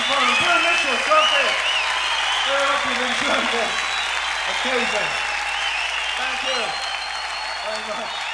from Bill Mitchell, Sophie. Very hope you've enjoyed this occasion. Thank you very much.